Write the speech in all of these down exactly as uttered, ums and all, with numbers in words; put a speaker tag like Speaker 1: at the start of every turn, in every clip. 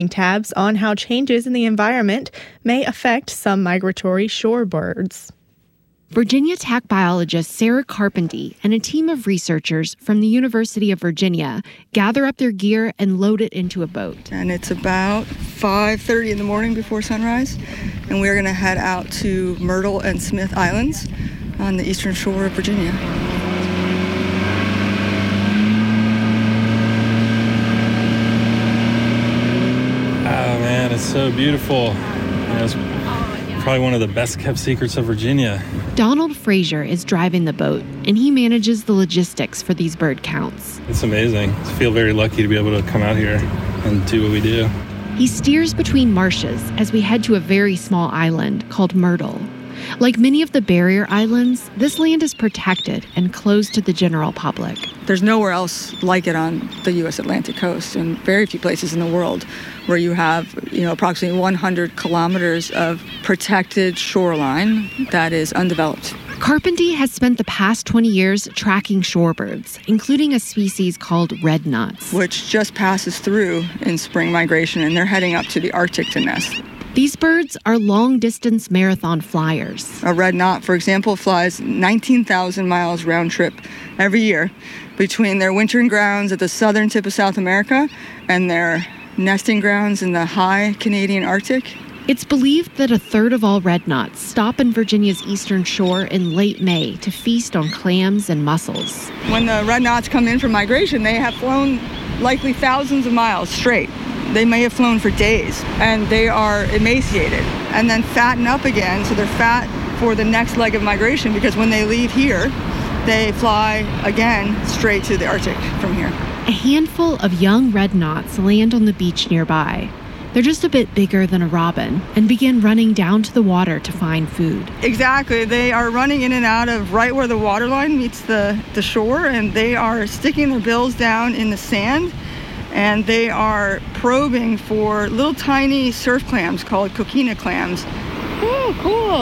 Speaker 1: tabs on how changes in the environment may affect some migratory shorebirds.
Speaker 2: Virginia Tech biologist Sarah Carpenter and a team of researchers from the University of Virginia gather up their gear and load it into a boat.
Speaker 3: And it's about five thirty in the morning before sunrise, and we're going to head out to Myrtle and Smith Islands on the eastern shore of Virginia.
Speaker 4: Oh man, it's so beautiful. You know, it's probably one of the best kept secrets of Virginia.
Speaker 2: Donald Frazier is driving the boat, and he manages the logistics for these bird counts.
Speaker 4: It's amazing. I feel very lucky to be able to come out here and do what we do.
Speaker 2: He steers between marshes as we head to a very small island called Myrtle. Like many of the barrier islands, this land is protected and closed to the general public.
Speaker 3: There's nowhere else like it on the U S Atlantic coast, and very few places in the world where you have, you know, approximately one hundred kilometers of protected shoreline that is undeveloped.
Speaker 2: Carpenter has spent the past twenty years tracking shorebirds, including a species called red knots,
Speaker 3: which just passes through in spring migration, and they're heading up to the Arctic to nest.
Speaker 2: These birds are long-distance marathon flyers.
Speaker 3: A red knot, for example, flies nineteen thousand miles round trip every year between their wintering grounds at the southern tip of South America and their nesting grounds in the high Canadian Arctic.
Speaker 2: It's believed that a third of all red knots stop in Virginia's eastern shore in late May to feast on clams and mussels.
Speaker 3: When the red knots come in for migration, they have flown likely thousands of miles straight. They may have flown for days, and they are emaciated and then fatten up again, so they're fat for the next leg of migration, because when they leave here, they fly again straight to the Arctic from here.
Speaker 2: A handful of young red knots land on the beach nearby. They're just a bit bigger than a robin and begin running down to the water to find food.
Speaker 3: Exactly. They are running in and out of right where the waterline meets the, the shore, and they are sticking their bills down in the sand, and they are probing for little tiny surf clams called coquina clams.
Speaker 5: Oh,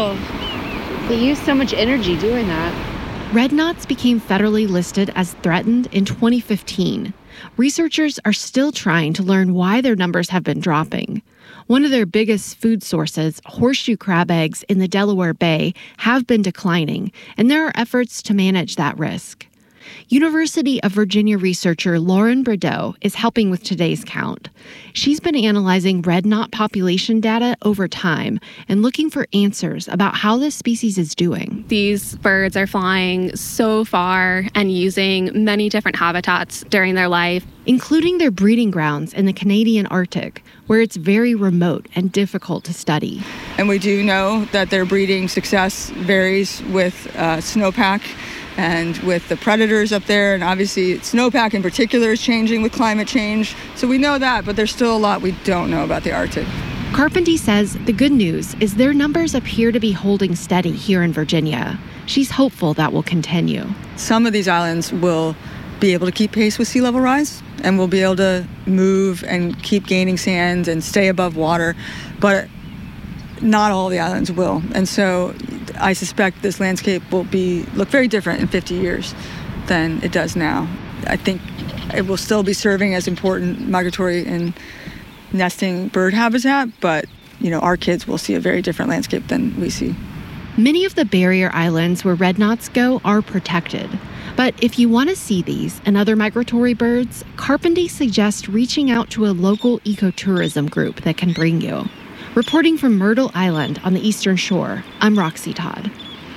Speaker 5: cool. They use so much energy doing that.
Speaker 2: Red knots became federally listed as threatened in twenty fifteen. Researchers are still trying to learn why their numbers have been dropping. One of their biggest food sources, horseshoe crab eggs in the Delaware Bay, have been declining, and there are efforts to manage that risk. University of Virginia researcher Lauren Brideau is helping with today's count. She's been analyzing red knot population data over time and looking for answers about how this species is doing.
Speaker 6: These birds are flying so far and using many different habitats during their life,
Speaker 2: including their breeding grounds in the Canadian Arctic, where it's very remote and difficult to study.
Speaker 3: And we do know that their breeding success varies with uh, snowpack and with the predators up there, and obviously snowpack in particular is changing with climate change. So we know that, but there's still a lot we don't know about the Arctic.
Speaker 2: Carpenter says the good news is their numbers appear to be holding steady here in Virginia. She's hopeful that will continue.
Speaker 3: Some of these islands will be able to keep pace with sea level rise, and will be able to move and keep gaining sand and stay above water, but not all the islands will. And so I suspect this landscape will be look very different in fifty years than it does now. I think it will still be serving as important migratory and nesting bird habitat, but you know, our kids will see a very different landscape than we see.
Speaker 2: Many of the barrier islands where red knots go are protected. But if you want to see these and other migratory birds, Carpenter suggests reaching out to a local ecotourism group that can bring you. Reporting from Myrtle Island on the eastern shore, I'm Roxy Todd.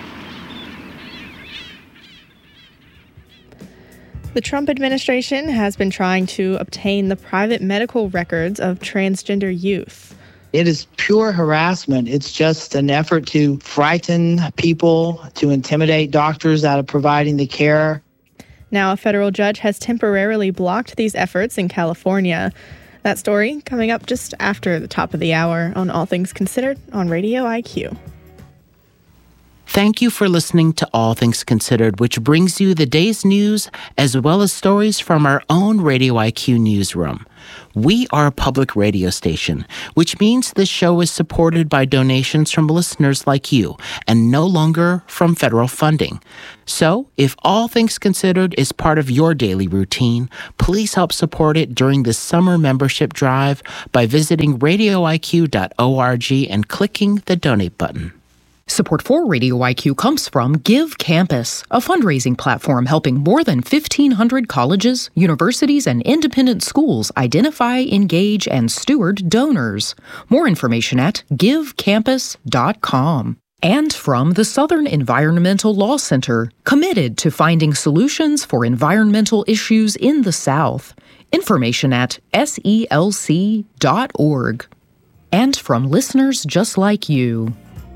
Speaker 1: The Trump administration has been trying to obtain the private medical records of transgender youth.
Speaker 7: It is pure harassment. It's just an effort to frighten people, to intimidate doctors out of providing the care.
Speaker 1: Now, a federal judge has temporarily blocked these efforts in California. That story coming up just after the top of the hour on All Things Considered on Radio I Q.
Speaker 8: Thank you for listening to All Things Considered, which brings you the day's news as well as stories from our own Radio I Q newsroom. We are a public radio station, which means this show is supported by donations from listeners like you and no longer from federal funding. So, if All Things Considered is part of your daily routine, please help support it during the summer membership drive by visiting radio I Q dot org and clicking the donate button.
Speaker 9: Support for Radio I Q comes from Give Campus, a fundraising platform helping more than fifteen hundred colleges, universities, and independent schools identify, engage, and steward donors. More information at give campus dot com. And from the Southern Environmental Law Center, committed to finding solutions for environmental issues in the South. Information at S E L C dot org. And from listeners just like you.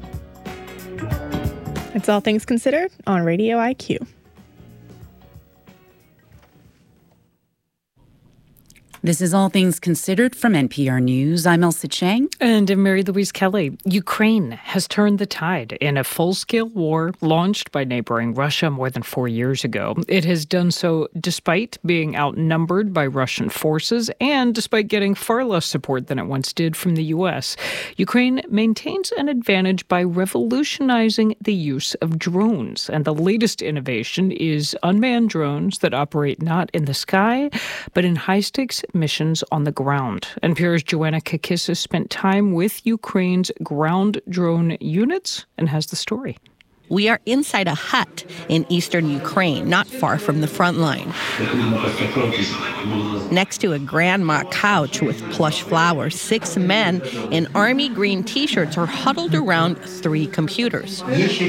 Speaker 1: It's All Things Considered on Radio I Q.
Speaker 10: This is All Things Considered from N P R News. I'm Elsa Chang.
Speaker 11: And I'm Mary Louise Kelly. Ukraine has turned the tide in a full-scale war launched by neighboring Russia more than four years ago. It has done so despite being outnumbered by Russian forces and despite getting far less support than it once did from the U S. Ukraine maintains an advantage by revolutionizing the use of drones. And the latest innovation is unmanned drones that operate not in the sky, but in high-stakes missions on the ground. N P R's Joanna Kakissis spent time with Ukraine's ground drone units and has the story.
Speaker 12: We are inside a hut in eastern Ukraine, not far from the front line. Next to a grandma couch with plush flowers, six men in army green t-shirts are huddled around three computers.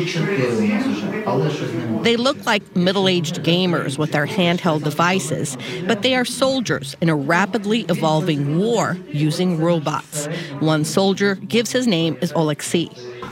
Speaker 12: They look like middle-aged gamers with their handheld devices, but they are soldiers in a rapidly evolving war using robots. One soldier gives his name as Oleksiy.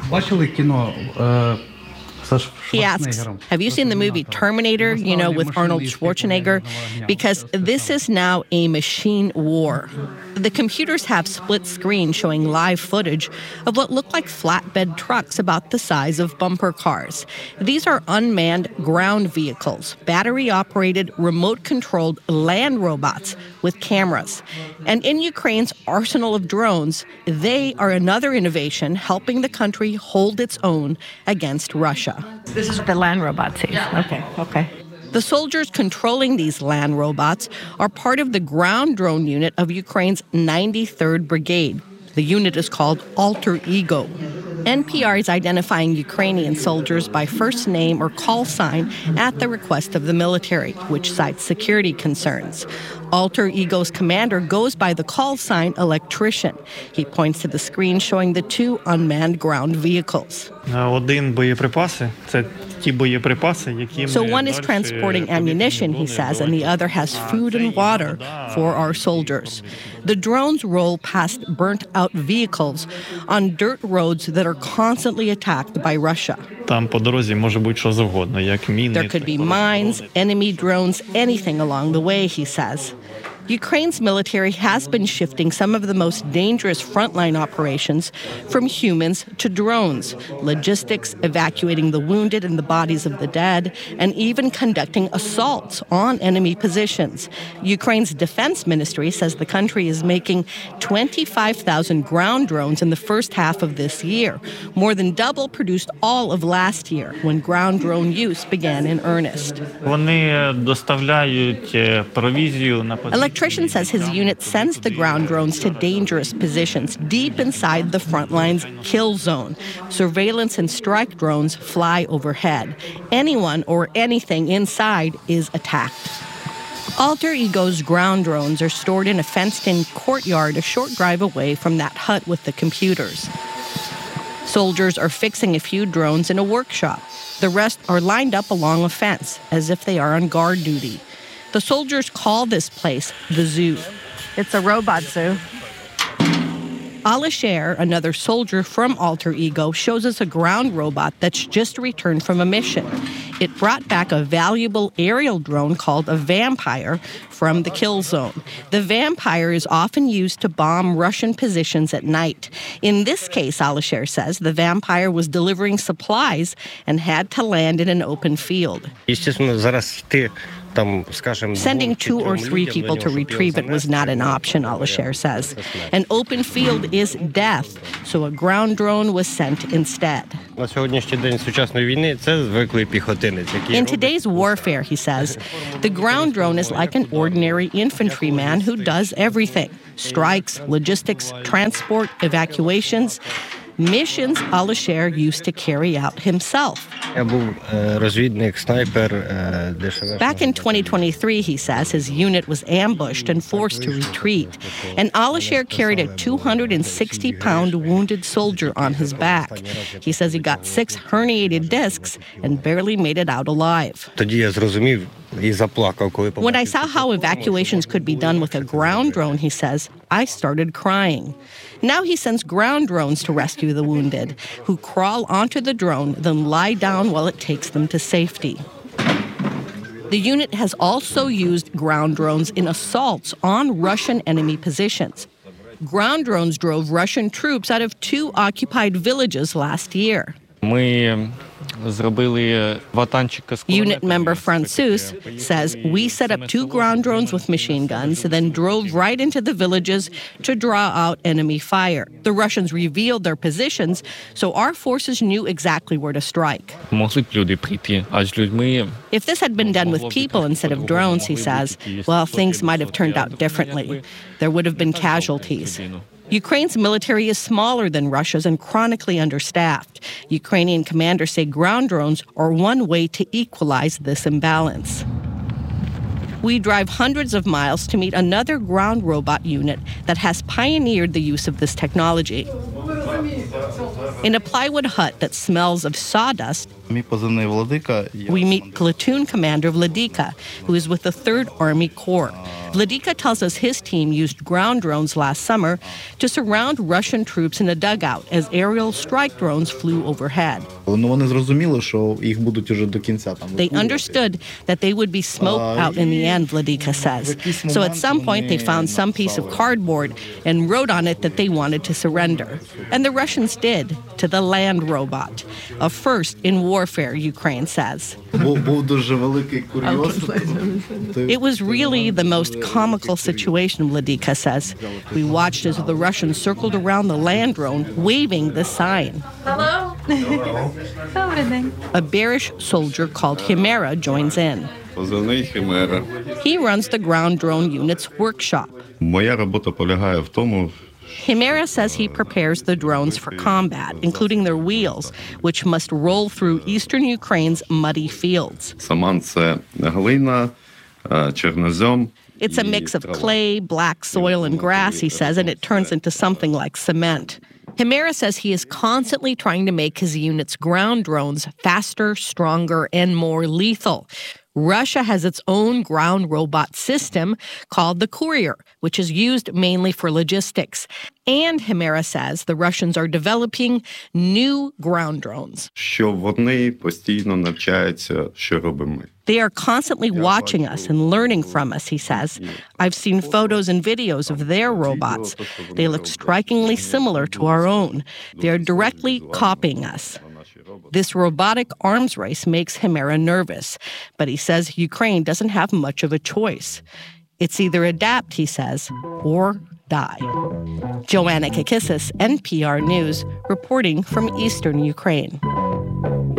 Speaker 12: He asks, have you seen the movie Terminator, you know, with Arnold Schwarzenegger? Because this is now a machine war. The computers have split screens showing live footage of what look like flatbed trucks about the size of bumper cars. These are unmanned ground vehicles, battery-operated, remote-controlled land robots with cameras. And in Ukraine's arsenal of drones, they are another innovation helping the country hold its own against Russia.
Speaker 13: This is what the land robot says. Okay, okay.
Speaker 12: The soldiers controlling these land robots are part of the ground drone unit of Ukraine's ninety-third Brigade. The unit is called Alter Ego. N P R is identifying Ukrainian soldiers by first name or call sign at the request of the military, which cites security concerns. Alter Ego's commander goes by the call sign Electrician. He points to the screen showing the two unmanned ground vehicles. So one is transporting ammunition, he says, and the other has food and water for our soldiers. The drones roll past burnt-out vehicles on dirt roads that are constantly attacked by Russia. There could be mines, enemy drones, anything along the way, he says. Ukraine's military has been shifting some of the most dangerous frontline operations from humans to drones, logistics, evacuating the wounded and the bodies of the dead, and even conducting assaults on enemy positions. Ukraine's defense ministry says the country is making twenty-five thousand ground drones in the first half of this year, more than double produced all of last year when ground drone use began in earnest. Electrician says his unit sends the ground drones to dangerous positions deep inside the front line's kill zone. Surveillance and strike drones fly overhead. Anyone or anything inside is attacked. Alter Ego's ground drones are stored in a fenced-in courtyard a short drive away from that hut with the computers. Soldiers are fixing a few drones in a workshop. The rest are lined up along a fence, as if they are on guard duty. The soldiers call this place the zoo.
Speaker 13: It's a robot zoo.
Speaker 12: Alisher, another soldier from Alter Ego, shows us a ground robot that's just returned from a mission. It brought back a valuable aerial drone called a Vampire from the kill zone. The Vampire is often used to bomb Russian positions at night. In this case, Alisher says, the Vampire was delivering supplies and had to land in an open field. Sending two or three people to retrieve it was not an option, Alisher says. An open field is death, so a ground drone was sent instead. In today's warfare, he says, the ground drone is like an ordinary infantryman who does everything. Strikes, logistics, transport, evacuations. Missions Alisher used to carry out himself. Back in twenty twenty-three, he says, his unit was ambushed and forced to retreat. And Alisher carried a two hundred sixty pound wounded soldier on his back. He says he got six herniated discs and barely made it out alive. When I saw how evacuations could be done with a ground drone, he says, I started crying. Now he sends ground drones to rescue the wounded, who crawl onto the drone, then lie down while it takes them to safety. The unit has also used ground drones in assaults on Russian enemy positions. Ground drones drove Russian troops out of two occupied villages last year. Unit member Francis says, we set up two ground drones with machine guns, then drove right into the villages to draw out enemy fire. The Russians revealed their positions, so our forces knew exactly where to strike. If this had been done with people instead of drones, he says, well, things might have turned out differently. There would have been casualties. Ukraine's military is smaller than Russia's and chronically understaffed. Ukrainian commanders say ground drones are one way to equalize this imbalance. We drive hundreds of miles to meet another ground robot unit that has pioneered the use of this technology. In a plywood hut that smells of sawdust, we meet platoon commander Vladika, who is with the third Army Corps. Vladika tells us his team used ground drones last summer to surround Russian troops in a dugout as aerial strike drones flew overhead. They understood that they would be smoked out in the end, Vladika says. So at some point they found some piece of cardboard and wrote on it that they wanted to surrender. And the Russians did, to the land robot. A first in warfare, Ukraine says. It was really the most comical situation, Vladika says. We watched as the Russians circled around the land drone, waving the sign.
Speaker 14: Hello?
Speaker 12: A bearish soldier called Chimera joins in. He runs the ground drone unit's workshop. Chimera says he prepares the drones for combat, including their wheels, which must roll through eastern Ukraine's muddy fields. It's a mix of clay, black soil, and grass, he says, and it turns into something like cement. Chimera says he is constantly trying to make his unit's ground drones faster, stronger, and more lethal. Russia has its own ground robot system called the Courier, which is used mainly for logistics. And Chimera says the Russians are developing new ground drones. They are constantly watching us and learning from us, he says. I've seen photos and videos of their robots. They look strikingly similar to our own. They are directly copying us. This robotic arms race makes Chimera nervous, but he says Ukraine doesn't have much of a choice. It's either adapt, he says, or die. Joanna Kakissis, N P R News, reporting from eastern Ukraine.